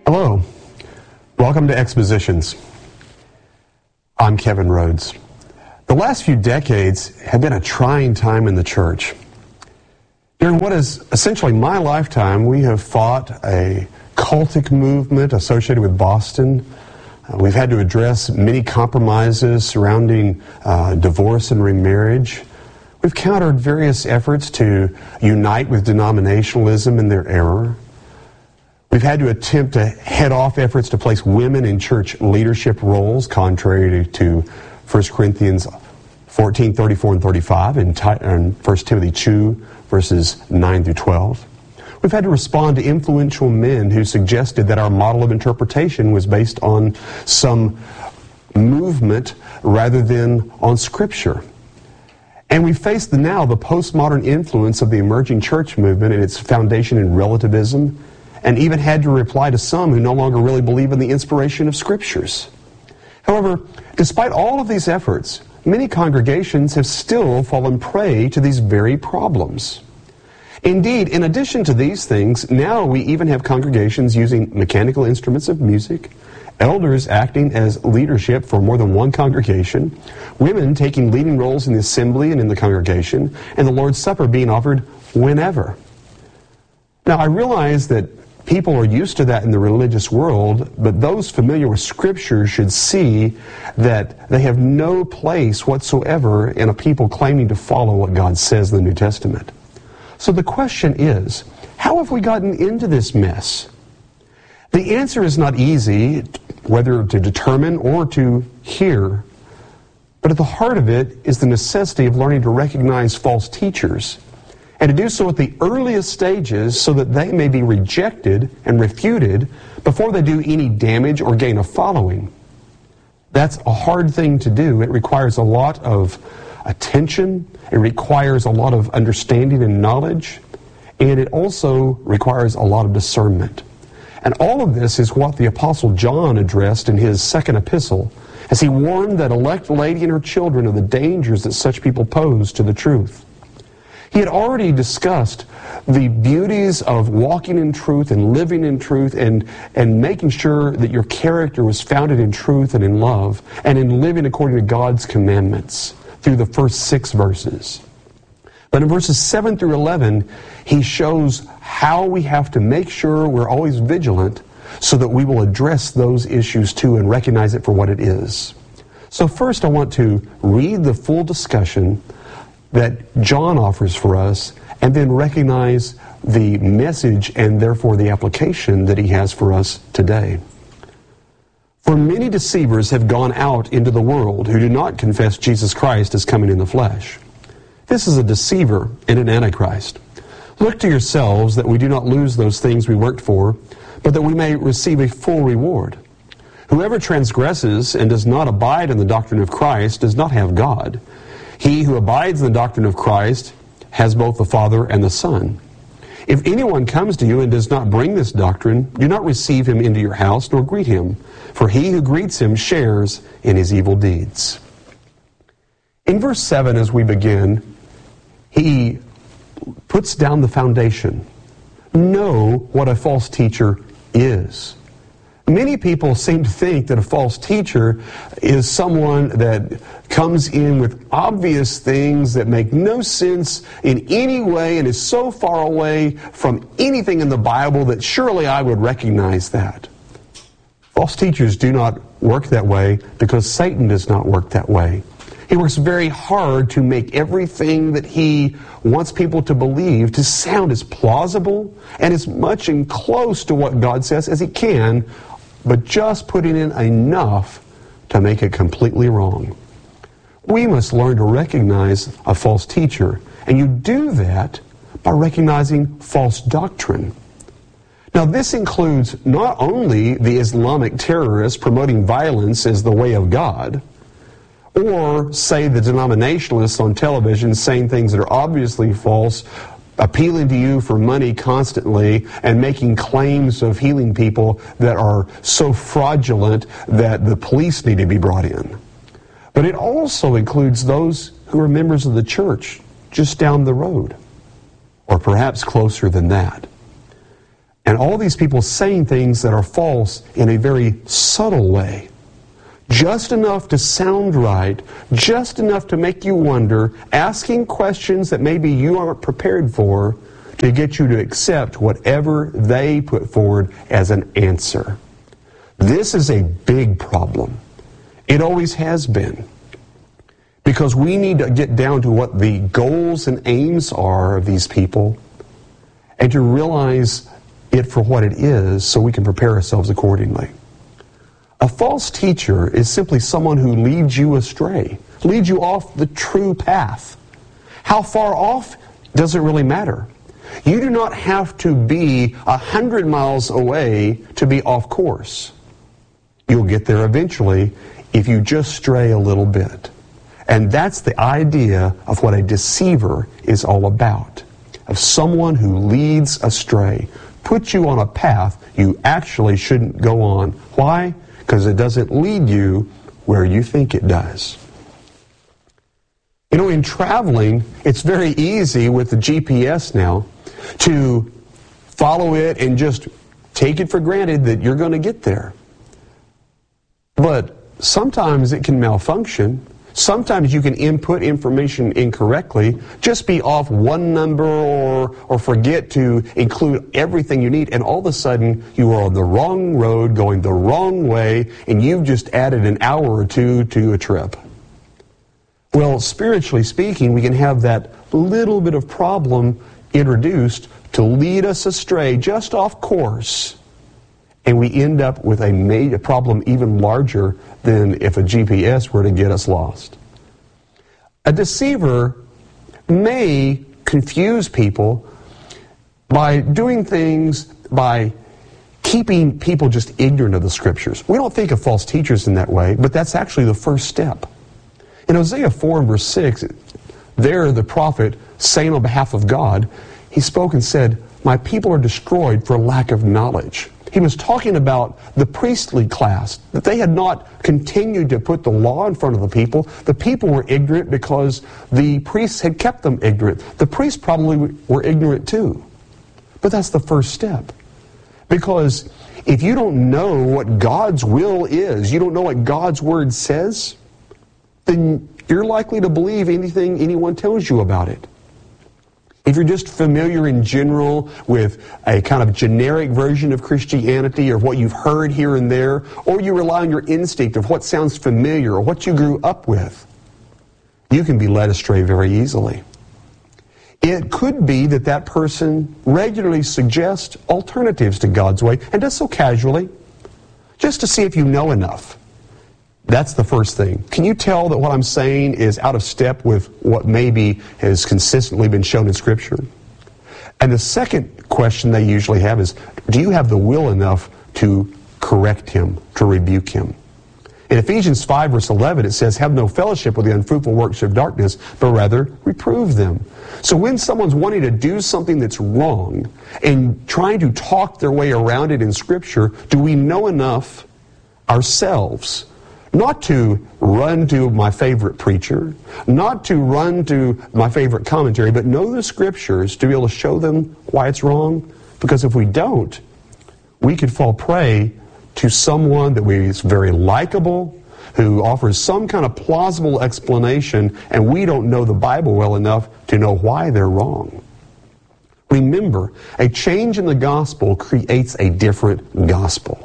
Hello. Welcome to Expositions. I'm Kevin Rhodes. The last few decades have been a trying time in the church. During what is essentially my lifetime, we have fought a cultic movement associated with Boston. We've had to address many compromises surrounding divorce and remarriage. We've countered various efforts to unite with denominationalism in their error. We've had to attempt to head off efforts to place women in church leadership roles, contrary to 1 Corinthians 14, 34, and 35, and 1 Timothy 2, verses 9 through 12. We've had to respond to influential men who suggested that our model of interpretation was based on some movement rather than on Scripture. And we face now the postmodern influence of the emerging church movement and its foundation in relativism, and even had to reply to some who no longer really believe in the inspiration of Scriptures. However, despite all of these efforts, many congregations have still fallen prey to these very problems. Indeed, in addition to these things, now we even have congregations using mechanical instruments of music, elders acting as leadership for more than one congregation, women taking leading roles in the assembly and in the congregation, and the Lord's Supper being offered whenever. Now, I realize that people are used to that in the religious world, but those familiar with Scripture should see that they have no place whatsoever in a people claiming to follow what God says in the New Testament. So the question is, how have we gotten into this mess? The answer is not easy, whether to determine or to hear, but at the heart of it is the necessity of learning to recognize false teachers, and to do so at the earliest stages so that they may be rejected and refuted before they do any damage or gain a following. That's a hard thing to do. It requires a lot of attention, it requires a lot of understanding and knowledge, and it also requires a lot of discernment. And all of this is what the Apostle John addressed in his second epistle, as he warned that elect lady and her children of the dangers that such people pose to the truth. He had already discussed the beauties of walking in truth and living in truth and making sure that your character was founded in truth and in love and in living according to God's commandments through the first 6 verses. But in verses 7 through 11, he shows how we have to make sure we're always vigilant so that we will address those issues too and recognize it for what it is. So first I want to read the full discussion that John offers for us, and then recognize the message and therefore the application that he has for us today. For many deceivers have gone out into the world who do not confess Jesus Christ as coming in the flesh. This is a deceiver and an antichrist. Look to yourselves that we do not lose those things we worked for, but that we may receive a full reward. Whoever transgresses and does not abide in the doctrine of Christ does not have God. He who abides in the doctrine of Christ has both the Father and the Son. If anyone comes to you and does not bring this doctrine, do not receive him into your house nor greet him, for he who greets him shares in his evil deeds. In verse 7, as we begin, he puts down the foundation. Know what a false teacher is. Many people seem to think that a false teacher is someone that comes in with obvious things that make no sense in any way and is so far away from anything in the Bible that surely I would recognize that. False teachers do not work that way because Satan does not work that way. He works very hard to make everything that he wants people to believe to sound as plausible and as much and close to what God says as he can, but just putting in enough to make it completely wrong. We must learn to recognize a false teacher, and you do that by recognizing false doctrine. Now, this includes not only the Islamic terrorists promoting violence as the way of God, or, say, the denominationalists on television saying things that are obviously false, appealing to you for money constantly and making claims of healing people that are so fraudulent that the police need to be brought in. But it also includes those who are members of the church just down the road, or perhaps closer than that. And all these people saying things that are false in a very subtle way. Just enough to sound right, just enough to make you wonder, asking questions that maybe you aren't prepared for to get you to accept whatever they put forward as an answer. This is a big problem. It always has been. Because we need to get down to what the goals and aims are of these people and to realize it for what it is so we can prepare ourselves accordingly. A false teacher is simply someone who leads you astray, leads you off the true path. How far off doesn't really matter. You do not have to be 100 miles away to be off course. You'll get there eventually if you just stray a little bit. And that's the idea of what a deceiver is all about. Of someone who leads astray, puts you on a path you actually shouldn't go on. Why? Because it doesn't lead you where you think it does. You know, in traveling, it's very easy with the GPS now to follow it and just take it for granted that you're going to get there. But sometimes it can malfunction. Sometimes you can input information incorrectly, just be off one number or forget to include everything you need, and all of a sudden you are on the wrong road, going the wrong way, and you've just added an hour or two to a trip. Well, spiritually speaking, we can have that little bit of problem introduced to lead us astray just off course, and we end up with a problem even larger than if a GPS were to get us lost. A deceiver may confuse people by doing things, by keeping people just ignorant of the Scriptures. We don't think of false teachers in that way, but that's actually the first step. In Hosea 4 and verse 6, there the prophet, saying on behalf of God, he spoke and said, "My people are destroyed for lack of knowledge." He was talking about the priestly class, that they had not continued to put the law in front of the people. The people were ignorant because the priests had kept them ignorant. The priests probably were ignorant too. But that's the first step. Because if you don't know what God's will is, you don't know what God's Word says, then you're likely to believe anything anyone tells you about it. If you're just familiar in general with a kind of generic version of Christianity or what you've heard here and there, or you rely on your instinct of what sounds familiar or what you grew up with, you can be led astray very easily. It could be that that person regularly suggests alternatives to God's way, and does so casually, just to see if you know enough. That's the first thing. Can you tell that what I'm saying is out of step with what maybe has consistently been shown in Scripture? And the second question they usually have is, do you have the will enough to correct him, to rebuke him? In Ephesians 5 verse 11 it says, "Have no fellowship with the unfruitful works of darkness, but rather reprove them." So when someone's wanting to do something that's wrong and trying to talk their way around it in Scripture, do we know enough ourselves not to run to my favorite preacher, not to run to my favorite commentary, but know the Scriptures to be able to show them why it's wrong? Because if we don't, we could fall prey to someone that is very likable, who offers some kind of plausible explanation, and we don't know the Bible well enough to know why they're wrong. Remember, a change in the gospel creates a different gospel.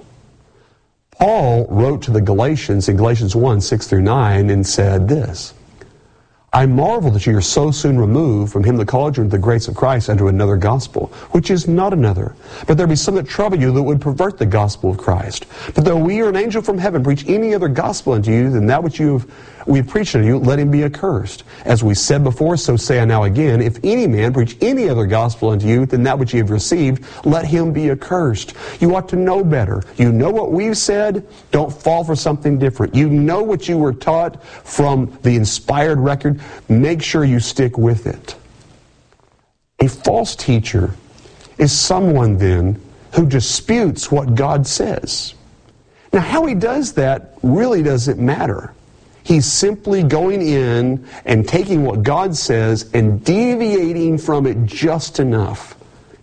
Paul wrote to the Galatians in Galatians 1, 6 through 9 and said this, "I marvel that you are so soon removed from him that called you into the grace of Christ unto another gospel, which is not another. But there be some that trouble you that would pervert the gospel of Christ. But though we or an angel from heaven preach any other gospel unto you than that which we have preached unto you, let him be accursed. As we said before, so say I now again, if any man preach any other gospel unto you than that which you have received, let him be accursed." You ought to know better. You know what we've said. Don't fall for something different. You know what you were taught from the inspired record. Make sure you stick with it. A false teacher is someone then who disputes what God says. Now, how he does that really doesn't matter. He's simply going in and taking what God says and deviating from it just enough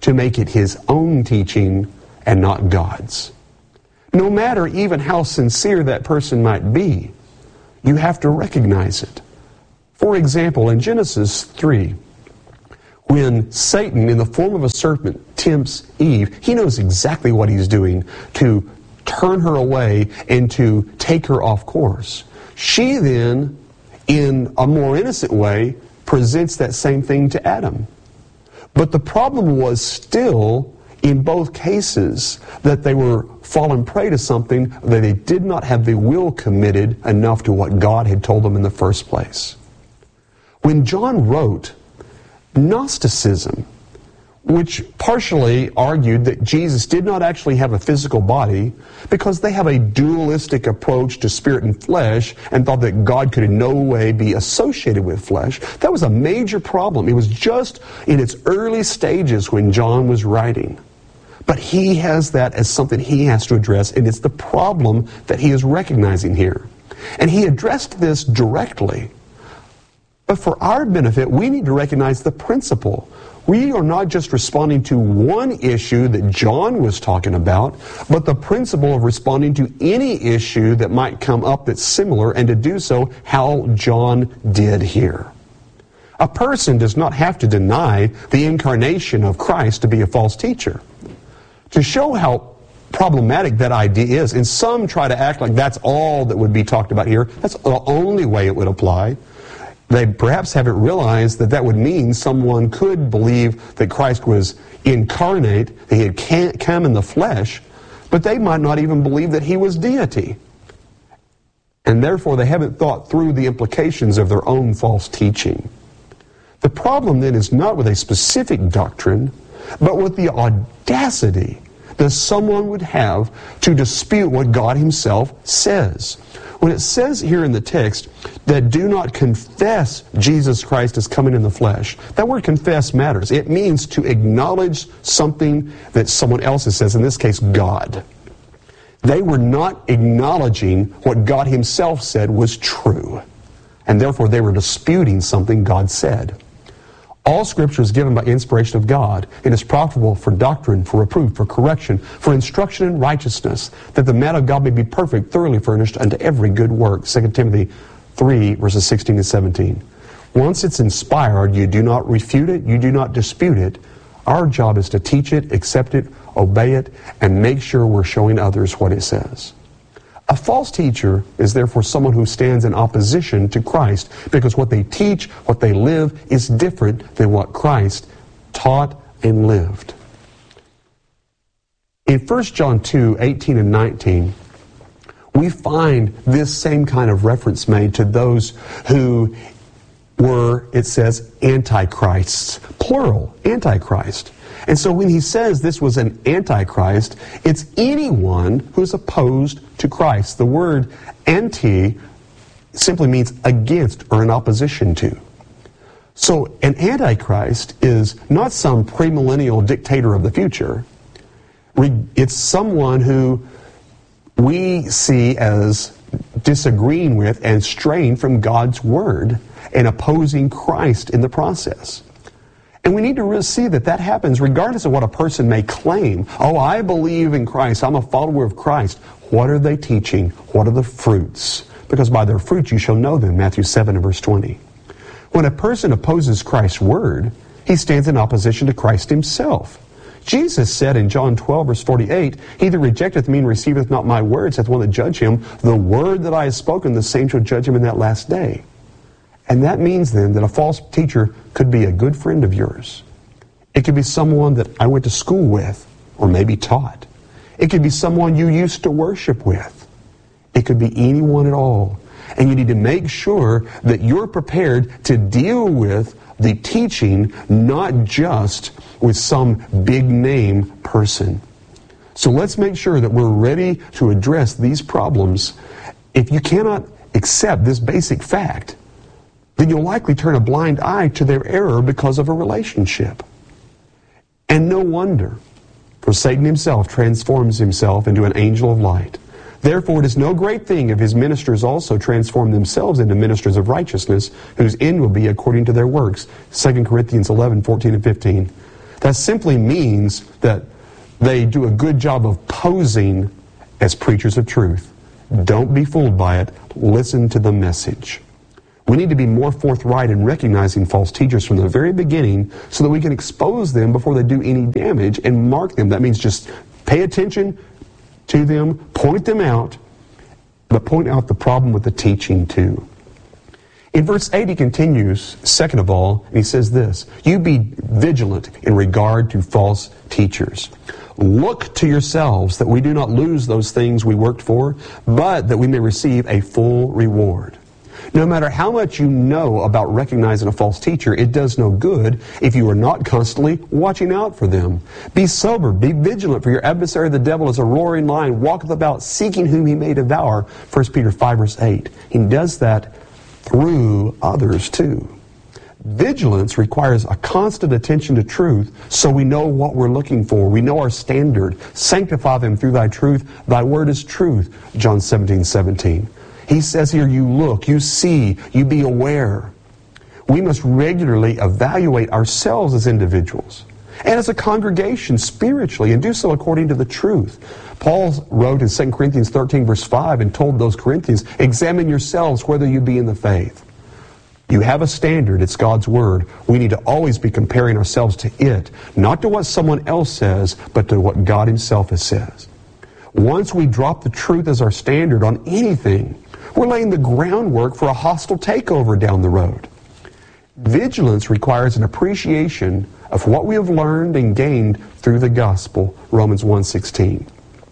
to make it his own teaching and not God's. No matter even how sincere that person might be, you have to recognize it. For example, in Genesis 3, when Satan, in the form of a serpent, tempts Eve, he knows exactly what he's doing to turn her away and to take her off course. She then, in a more innocent way, presents that same thing to Adam. But the problem was still, in both cases, that they were fallen prey to something that they did not have the will committed enough to what God had told them in the first place. When John wrote, Gnosticism, which partially argued that Jesus did not actually have a physical body because they have a dualistic approach to spirit and flesh and thought that God could in no way be associated with flesh. That was a major problem. It was just in its early stages when John was writing. But he has that as something he has to address, and it's the problem that he is recognizing here. And he addressed this directly. But for our benefit, we need to recognize the principle. We are not just responding to one issue that John was talking about, but the principle of responding to any issue that might come up that's similar, and to do so how John did here. A person does not have to deny the incarnation of Christ to be a false teacher. To show how problematic that idea is, and some try to act like that's all that would be talked about here, that's the only way it would apply. They perhaps haven't realized that that would mean someone could believe that Christ was incarnate, that he had come in the flesh, but they might not even believe that he was deity. And therefore they haven't thought through the implications of their own false teaching. The problem then is not with a specific doctrine, but with the audacity that someone would have to dispute what God himself says. When it says here in the text that do not confess Jesus Christ as coming in the flesh, that word confess matters. It means to acknowledge something that someone else says, in this case, God. They were not acknowledging what God himself said was true, and therefore they were disputing something God said. All Scripture is given by inspiration of God and is profitable for doctrine, for reproof, for correction, for instruction in righteousness, that the man of God may be perfect, thoroughly furnished unto every good work. 2 Timothy 3, verses 16 and 17. Once it's inspired, you do not refute it, you do not dispute it. Our job is to teach it, accept it, obey it, and make sure we're showing others what it says. A false teacher is therefore someone who stands in opposition to Christ, because what they teach, what they live, is different than what Christ taught and lived. In 1 John 2, 18 and 19, we find this same kind of reference made to those who were, it says, antichrists, plural, antichrist. And so when he says this was an antichrist, it's anyone who's opposed to Christ. The word anti simply means against or in opposition to. So an antichrist is not some premillennial dictator of the future. It's someone who we see as disagreeing with and straying from God's word and opposing Christ in the process. And we need to really see that that happens regardless of what a person may claim. Oh, I believe in Christ. I'm a follower of Christ. What are they teaching? What are the fruits? Because by their fruits you shall know them, Matthew 7 and verse 20. When a person opposes Christ's word, he stands in opposition to Christ himself. Jesus said in John 12 verse 48, he that rejecteth me and receiveth not my word, saith one that judge him, the word that I have spoken, the same shall judge him in that last day. And that means then that a false teacher could be a good friend of yours. It could be someone that I went to school with or maybe taught. It could be someone you used to worship with. It could be anyone at all. And you need to make sure that you're prepared to deal with the teaching, not just with some big name person. So let's make sure that we're ready to address these problems. If you cannot accept this basic fact, then you'll likely turn a blind eye to their error because of a relationship. And no wonder, for Satan himself transforms himself into an angel of light. Therefore it is no great thing if his ministers also transform themselves into ministers of righteousness, whose end will be according to their works. 2 Corinthians 11, 14 and 15. That simply means that they do a good job of posing as preachers of truth. Don't be fooled by it. Listen to the message. We need to be more forthright in recognizing false teachers from the very beginning so that we can expose them before they do any damage and mark them. That means just pay attention to them, point them out, but point out the problem with the teaching too. In verse 8 he continues, second of all, and he says this, you be vigilant in regard to false teachers. Look to yourselves that we do not lose those things we worked for, but that we may receive a full reward. No matter how much you know about recognizing a false teacher, it does no good if you are not constantly watching out for them. Be sober, be vigilant, for your adversary the devil is a roaring lion, walketh about seeking whom he may devour. 1 Peter 5 verse 8. He does that through others too. Vigilance requires a constant attention to truth so we know what we're looking for. We know our standard. Sanctify them through thy truth. Thy word is truth. John 17:17. He says here, you look, you see, you be aware. We must regularly evaluate ourselves as individuals and as a congregation spiritually and do so according to the truth. Paul wrote in 2 Corinthians 13 verse 5 and told those Corinthians, examine yourselves whether you be in the faith. You have a standard, it's God's Word. We need to always be comparing ourselves to it, not to what someone else says, but to what God Himself says. Once we drop the truth as our standard on anything, we're laying the groundwork for a hostile takeover down the road. Vigilance requires an appreciation of what we have learned and gained through the gospel, Romans 1:16.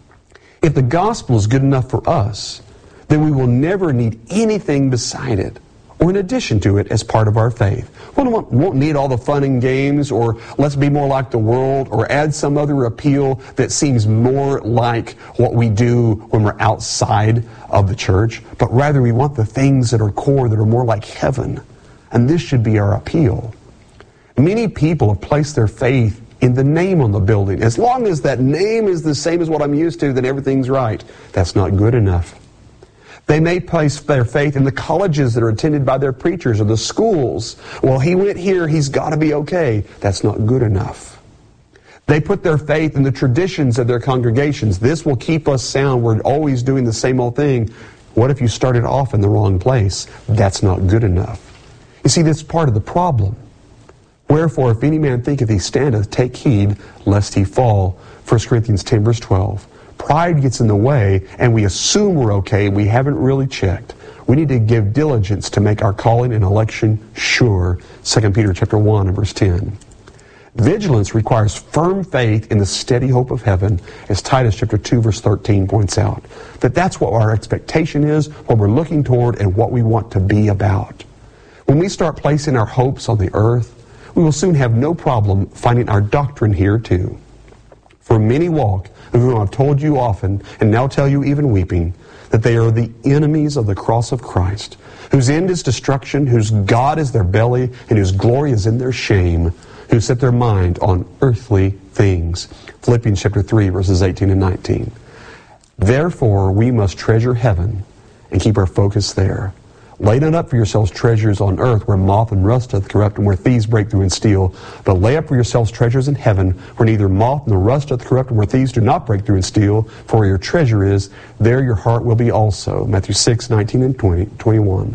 If the gospel is good enough for us, then we will never need anything beside it or in addition to it as part of our faith. We won't need all the fun and games or let's be more like the world or add some other appeal that seems more like what we do when we're outside of the church, but rather we want the things that are core, that are more like heaven. And this should be our appeal. Many people have placed their faith in the name on the building. As long as that name is the same as what I'm used to, then everything's right. That's not good enough. They may place their faith in the colleges that are attended by their preachers or the schools. Well, he went here, he's got to be okay. That's not good enough. They put their faith in the traditions of their congregations. This will keep us sound. We're always doing the same old thing. What if you started off in the wrong place? That's not good enough. You see, that's part of the problem. Wherefore, if any man thinketh he standeth, take heed lest he fall. 1 Corinthians 10 verse 12. Pride gets in the way, and we assume we're okay. We haven't really checked. We need to give diligence to make our calling and election sure. 2 Peter chapter 1 and verse 10. Vigilance requires firm faith in the steady hope of heaven, as Titus chapter 2 verse 13 points out. That's what our expectation is, what we're looking toward, and what we want to be about. When we start placing our hopes on the earth, we will soon have no problem finding our doctrine here too. For many walk, of whom I've told you often, and now tell you even weeping, that they are the enemies of the cross of Christ, whose end is destruction, whose God is their belly, and whose glory is in their shame, who set their mind on earthly things. Philippians chapter 3, verses 18 and 19. Therefore, we must treasure heaven and keep our focus there. Lay not up for yourselves treasures on earth, where moth and rust doth corrupt, and where thieves break through and steal. But lay up for yourselves treasures in heaven, where neither moth nor rust doth corrupt, and where thieves do not break through and steal. For where your treasure is, there your heart will be also. Matthew 6, 19 and 21.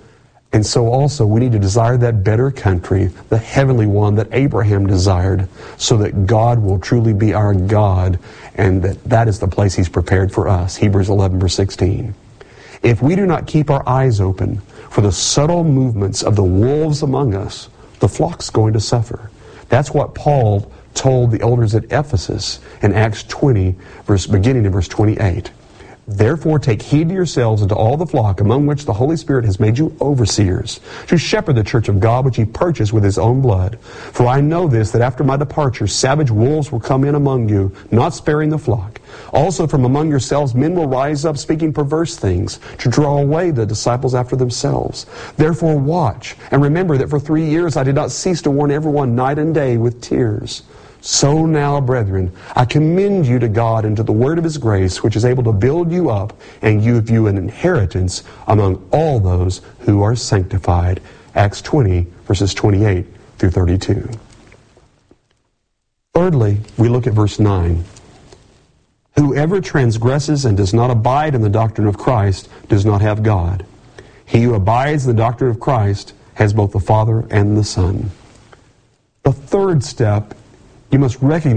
And so also we need to desire that better country, the heavenly one that Abraham desired, so that God will truly be our God, and that is the place He's prepared for us. Hebrews 11, verse 16. If we do not keep our eyes open for the subtle movements of the wolves among us, the flock's going to suffer. That's what Paul told the elders at Ephesus in Acts 20, beginning in verse 28. Therefore take heed to yourselves and to all the flock among which the Holy Spirit has made you overseers, to shepherd the church of God which He purchased with His own blood. For I know this, that after my departure savage wolves will come in among you, not sparing the flock. Also from among yourselves men will rise up speaking perverse things, to draw away the disciples after themselves. Therefore watch, and remember that for 3 years I did not cease to warn everyone night and day with tears. So now, brethren, I commend you to God and to the word of His grace, which is able to build you up and give you an inheritance among all those who are sanctified. Acts 20, verses 28 through 32. Thirdly, we look at verse 9. Whoever transgresses and does not abide in the doctrine of Christ does not have God. He who abides in the doctrine of Christ has both the Father and the Son. The third step, you must recognize